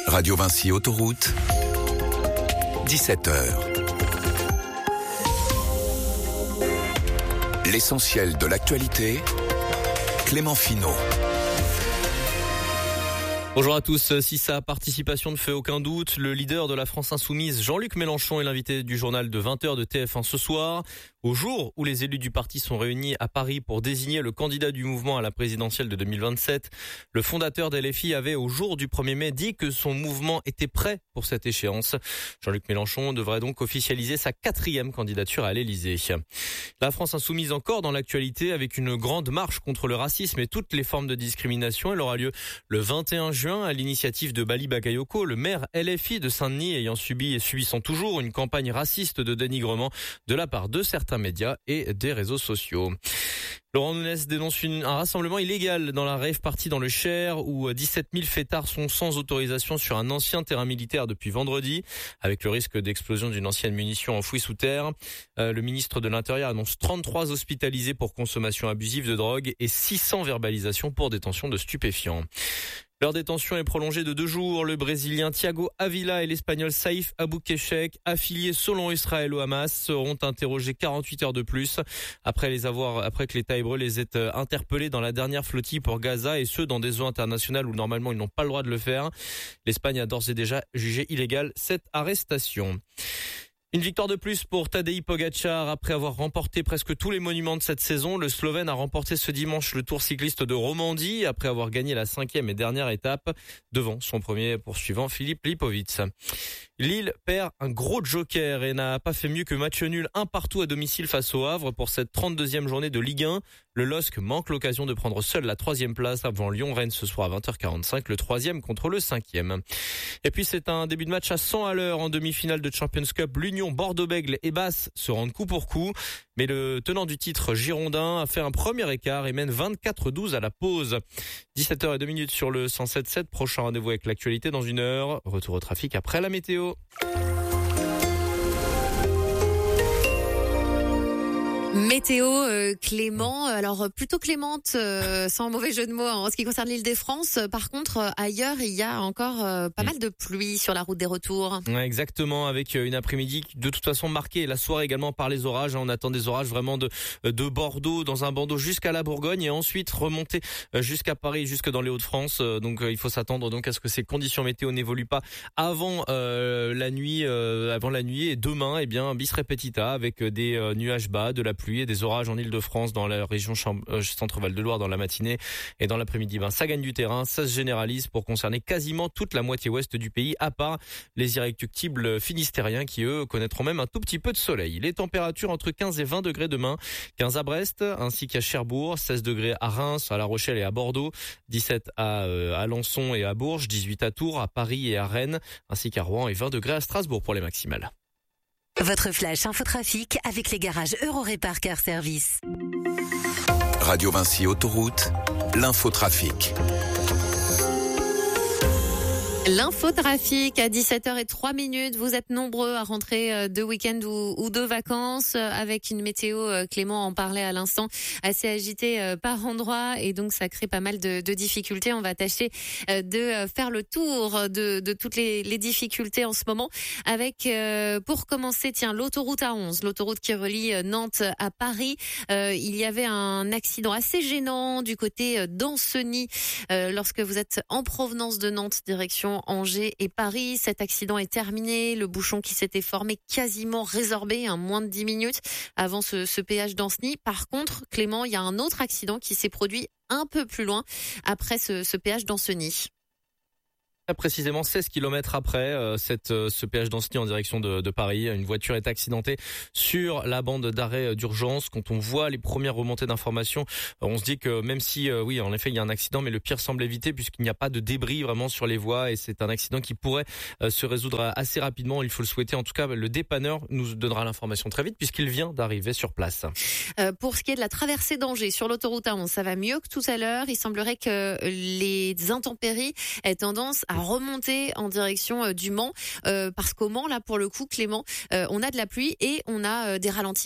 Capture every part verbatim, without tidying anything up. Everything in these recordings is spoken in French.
Radio Vinci Autoroute, dix-sept heures. L'essentiel de l'actualité, Clément Finot. Bonjour à tous. Si sa participation ne fait aucun doute, le leader de la France Insoumise, Jean-Luc Mélenchon, est l'invité du journal de vingt heures de T F un ce soir. Au jour où les élus du parti sont réunis à Paris pour désigner le candidat du mouvement à la présidentielle de deux mille vingt-sept, le fondateur d'L F I avait, au jour du premier mai, dit que son mouvement était prêt pour cette échéance. Jean-Luc Mélenchon devrait donc officialiser sa quatrième candidature à l'Élysée. La France Insoumise encore dans l'actualité avec une grande marche contre le racisme et toutes les formes de discrimination. Elle aura lieu le vingt et un juin à l'initiative de Bali Bakayoko, le maire L F I de Saint-Denis ayant subi et subissant toujours une campagne raciste de dénigrement de la part de certains médias et des réseaux sociaux. Laurent Nunez dénonce une, un rassemblement illégal dans la rave party dans le Cher où dix-sept mille fêtards sont sans autorisation sur un ancien terrain militaire depuis vendredi, avec le risque d'explosion d'une ancienne munition enfouie sous terre. Euh, le ministre de l'Intérieur annonce trente-trois hospitalisés pour consommation abusive de drogue et six cents verbalisations pour détention de stupéfiants. Leur détention est prolongée de deux jours. Le Brésilien Thiago Avila et l'Espagnol Saïf Aboukeshek, affiliés selon Israël au Hamas, seront interrogés quarante-huit heures de plus après les avoir, après que l'État hébreu les ait interpellés dans la dernière flottille pour Gaza et ce dans des eaux internationales où normalement ils n'ont pas le droit de le faire. L'Espagne a d'ores et déjà jugé illégale cette arrestation. Une victoire de plus pour Tadej Pogačar après avoir remporté presque tous les monuments de cette saison. Le Slovène a remporté ce dimanche le Tour cycliste de Romandie après avoir gagné la cinquième et dernière étape devant son premier poursuivant Philippe Lipovic. Lille perd un gros joker et n'a pas fait mieux que match nul un partout à domicile face au Havre pour cette trente-deuxième journée de Ligue un. Le L O S C manque l'occasion de prendre seul la troisième place avant Lyon-Rennes ce soir à vingt heures quarante-cinq, le troisième contre le cinquième. Et puis c'est un début de match à cent à l'heure en demi-finale de Champions Cup. L'Union Bordeaux-Bègles et Basse se rendent coup pour coup, mais le tenant du titre girondin a fait un premier écart et mène vingt-quatre douze à la pause. dix-sept heures deux minutes sur le cent sept sept, prochain rendez-vous avec l'actualité dans une heure. Retour au trafic après la météo. Météo, euh, Clément, alors plutôt clémente, euh, sans mauvais jeu de mots en ce qui concerne l'Île-de-France. Par contre, euh, ailleurs, il y a encore euh, pas mal de pluie sur la route des retours. Ouais, exactement, avec une après-midi de toute façon marquée, la soirée également par les orages. On attend des orages vraiment de, de Bordeaux, dans un bandeau jusqu'à la Bourgogne et ensuite remonter jusqu'à Paris, jusque dans les Hauts-de-France. Donc il faut s'attendre donc à ce que ces conditions météo n'évoluent pas avant euh, la nuit, euh, avant la nuit et demain, eh bien bis repetita avec des euh, nuages bas, de la pluie et des orages en Île-de-France, dans la région Centre-Val de Loire dans la matinée et dans l'après-midi. Ben, ça gagne du terrain, ça se généralise pour concerner quasiment toute la moitié ouest du pays, à part les irréductibles finistériens qui, eux, connaîtront même un tout petit peu de soleil. Les températures entre quinze et vingt degrés demain, quinze à Brest, ainsi qu'à Cherbourg, seize degrés à Reims, à La Rochelle et à Bordeaux, dix-sept à euh, Alençon et à Bourges, dix-huit à Tours, à Paris et à Rennes, ainsi qu'à Rouen et vingt degrés à Strasbourg pour les maximales. Votre flash infotrafic avec les garages Eurorépar Car Service. Radio Vinci Autoroute, l'infotrafic. L'infotrafic à dix-sept heures trois minutes. Vous êtes nombreux à rentrer de week-end ou, ou de vacances avec une météo, Clément en parlait à l'instant, assez agitée par endroits et donc ça crée pas mal de, de difficultés. On va tâcher de faire le tour de, de toutes les, les difficultés en ce moment avec, pour commencer, tiens, l'autoroute A onze, l'autoroute qui relie Nantes à Paris. Euh, il y avait un accident assez gênant du côté d'Ancenis euh, lorsque vous êtes en provenance de Nantes, direction Angers et Paris. Cet accident est terminé. Le bouchon qui s'était formé quasiment résorbé, hein, moins de dix minutes avant ce, ce péage d'Ancenis. Par contre, Clément, il y a un autre accident qui s'est produit un peu plus loin après ce, ce péage d'Ancenis. Précisément seize kilomètres après euh, cette, euh, ce péage d'Ancenis en direction de, de Paris. Une voiture est accidentée sur la bande d'arrêt d'urgence. Quand on voit les premières remontées d'informations, euh, on se dit que même si, euh, oui, en effet, il y a un accident, mais le pire semble évité puisqu'il n'y a pas de débris vraiment sur les voies et c'est un accident qui pourrait euh, se résoudre assez rapidement. Il faut le souhaiter. En tout cas, le dépanneur nous donnera l'information très vite puisqu'il vient d'arriver sur place. Euh, pour ce qui est de la traversée d'Angers sur l'autoroute A onze, ça va mieux que tout à l'heure. Il semblerait que les intempéries aient tendance à remonter en direction du Mans, euh, parce qu'au Mans, là, pour le coup, Clément, euh, on a de la pluie et on a euh, des ralentissements.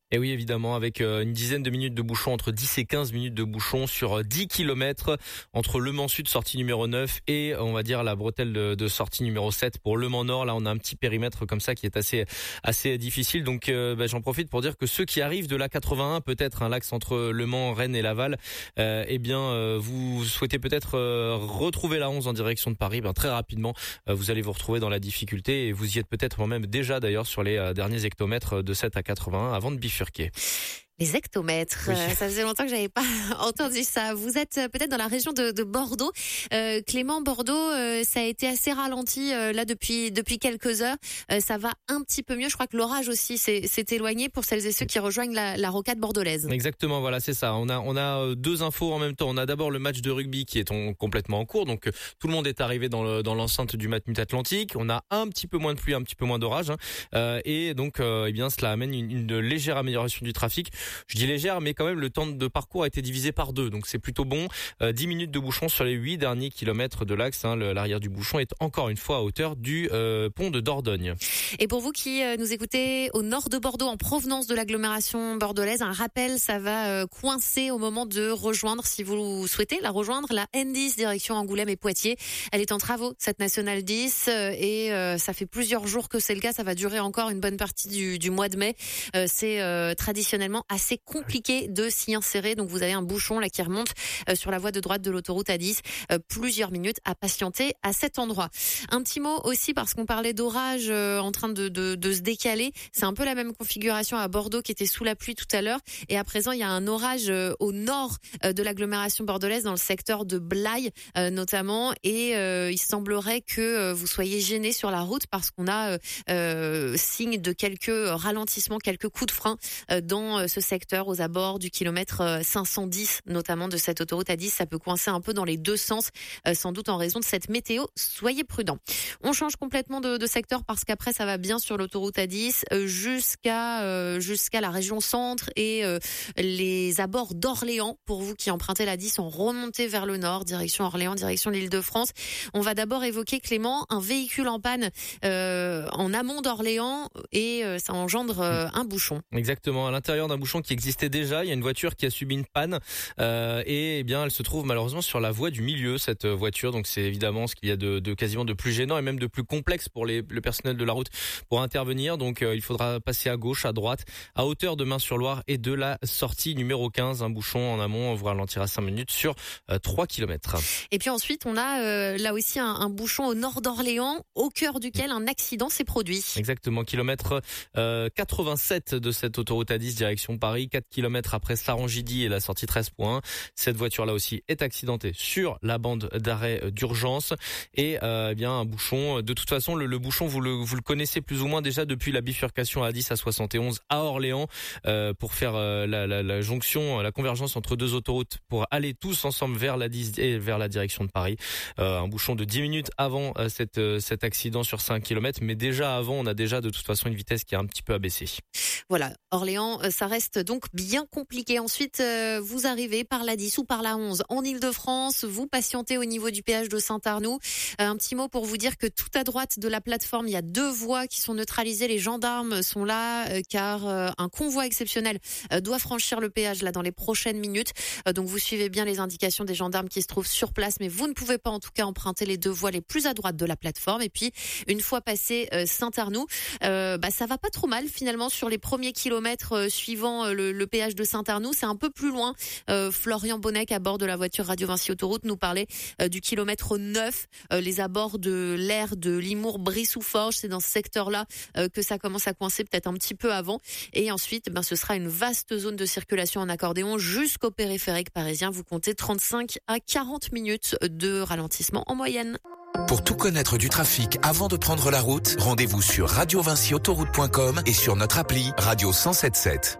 Et oui, évidemment, avec une dizaine de minutes de bouchon, entre dix et quinze minutes de bouchon sur dix kilomètres entre Le Mans Sud, sortie numéro neuf, et on va dire la bretelle de, de sortie numéro sept pour Le Mans Nord. Là, on a un petit périmètre comme ça qui est assez assez difficile. Donc, euh, bah, j'en profite pour dire que ceux qui arrivent de l'A quatre-vingt-un, peut-être un l'axe entre Le Mans, Rennes et Laval, euh, eh bien, euh, vous souhaitez peut-être euh, retrouver la onze en direction de Paris. Ben, très rapidement, euh, vous allez vous retrouver dans la difficulté, et vous y êtes peut-être moi-même déjà d'ailleurs sur les euh, derniers hectomètres de sept à quatre-vingt-un avant de bifurquer. Les hectomètres, oui. euh, ça faisait longtemps que j'avais pas entendu ça. Vous êtes peut-être dans la région de, de Bordeaux. Euh, Clément, Bordeaux, euh, ça a été assez ralenti euh, là depuis depuis quelques heures. Euh, ça va un petit peu mieux. Je crois que l'orage aussi s'est, s'est éloigné pour celles et ceux qui rejoignent la, la rocade bordelaise. Exactement, voilà, c'est ça. On a on a deux infos en même temps. On a d'abord le match de rugby qui est en, complètement en cours. Donc tout le monde est arrivé dans le, dans l'enceinte du Matmut Atlantique. On a un petit peu moins de pluie, un petit peu moins d'orage, hein. euh, et donc euh, eh bien cela amène une, une légère amélioration du trafic. Je dis légère, mais quand même le temps de parcours a été divisé par deux, donc c'est plutôt bon. Euh, dix minutes de bouchon sur les huit derniers kilomètres de l'axe, hein. Le, l'arrière du bouchon est encore une fois à hauteur du euh, pont de Dordogne. Et pour vous qui euh, nous écoutez au nord de Bordeaux, en provenance de l'agglomération bordelaise, un rappel, ça va euh, coincer au moment de rejoindre, si vous souhaitez la rejoindre, la N dix direction Angoulême et Poitiers. Elle est en travaux, cette nationale dix, euh, et euh, ça fait plusieurs jours que c'est le cas. Ça va durer encore une bonne partie du, du mois de mai. Euh, c'est euh, traditionnellement assez compliqué de s'y insérer, donc vous avez un bouchon là qui remonte euh, sur la voie de droite de l'autoroute A dix, euh, plusieurs minutes à patienter à cet endroit. Un petit mot aussi, parce qu'on parlait d'orage euh, en train de, de, de se décaler, c'est un peu la même configuration à Bordeaux qui était sous la pluie tout à l'heure, et à présent il y a un orage euh, au nord euh, de l'agglomération bordelaise, dans le secteur de Blaye euh, notamment, et euh, il semblerait que euh, vous soyez gênés sur la route parce qu'on a euh, euh, signe de quelques ralentissements, quelques coups de frein euh, dans euh, ce secteur aux abords du kilomètre euh, cinq cent dix notamment de cette autoroute A dix. Ça peut coincer un peu dans les deux sens, euh, sans doute en raison de cette météo. Soyez prudents. On change complètement de, de secteur parce qu'après ça va bien sur l'autoroute A dix euh, jusqu'à euh, jusqu'à la région centre et euh, les abords d'Orléans. Pour vous qui empruntez la dix, on remontait vers le nord, direction Orléans, direction l'Île-de-France. On va d'abord évoquer, Clément, un véhicule en panne euh, en amont d'Orléans, et euh, ça engendre euh, un bouchon. Exactement, à l'intérieur d'un bouchon qui existait déjà, il y a une voiture qui a subi une panne euh, et eh bien elle se trouve malheureusement sur la voie du milieu, cette voiture. Donc c'est évidemment ce qu'il y a de, de quasiment de plus gênant et même de plus complexe pour les, le personnel de la route pour intervenir. Donc euh, il faudra passer à gauche, à droite, à hauteur de Main-sur-Loire et de la sortie numéro quinze. Un bouchon en amont, on vous ralentira cinq minutes sur euh, trois kilomètres. Et puis ensuite on a euh, là aussi un, un bouchon au nord d'Orléans, au cœur duquel un accident s'est produit. Exactement, kilomètre euh, quatre-vingt-sept de cette autoroute A dix direction Paris, quatre kilomètres après Sarangidi et la sortie treize point un. Cette voiture là aussi est accidentée sur la bande d'arrêt d'urgence, et euh, eh bien un bouchon. De toute façon le, le bouchon vous le, vous le connaissez plus ou moins déjà depuis la bifurcation A dix à soixante et onze à Orléans, euh, pour faire euh, la, la, la jonction, la convergence entre deux autoroutes pour aller tous ensemble vers la dix et vers la direction de Paris. Euh, un bouchon de dix minutes avant euh, cette, euh, cet accident sur cinq kilomètres, mais déjà avant on a déjà de toute façon une vitesse qui est un petit peu abaissée. Voilà, Orléans, ça reste donc bien compliqué. Ensuite, euh, vous arrivez par la dix ou par la onze en Île-de-France, vous patientez au niveau du péage de Saint-Arnoux. Euh, un petit mot pour vous dire que tout à droite de la plateforme, il y a deux voies qui sont neutralisées. Les gendarmes sont là euh, car euh, un convoi exceptionnel euh, doit franchir le péage là dans les prochaines minutes. Euh, donc vous suivez bien les indications des gendarmes qui se trouvent sur place, mais vous ne pouvez pas en tout cas emprunter les deux voies les plus à droite de la plateforme. Et puis une fois passé euh, Saint-Arnoux, euh, bah ça va pas trop mal finalement sur les premiers kilomètres euh, suivant euh, le, le péage de Saint-Arnoux. C'est un peu plus loin. Euh, Florian Bonnec, à bord de la voiture Radio Vinci Autoroute, nous parlait euh, du kilomètre neuf, euh, les abords de l'aire de Limours-Brissou-Forges. C'est dans ce secteur-là euh, que ça commence à coincer, peut-être un petit peu avant. Et ensuite, ben, ce sera une vaste zone de circulation en accordéon jusqu'au périphérique parisien. Vous comptez trente-cinq à quarante minutes de ralentissement en moyenne. Pour tout connaître du trafic avant de prendre la route, rendez-vous sur radio vinci autoroute point com et sur notre appli Radio cent sept sept.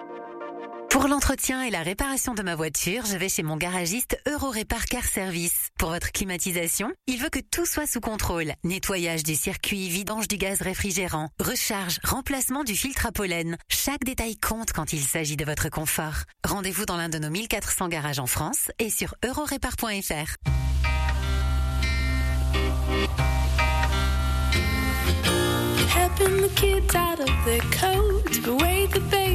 Pour l'entretien et la réparation de ma voiture, je vais chez mon garagiste Eurorépar Car Service. Pour votre climatisation, il veut que tout soit sous contrôle. Nettoyage du circuit, vidange du gaz réfrigérant, recharge, remplacement du filtre à pollen. Chaque détail compte quand il s'agit de votre confort. Rendez-vous dans l'un de nos mille quatre cents garages en France et sur eurorépar point f r. Helping the kids out of their coats, but wait the baby.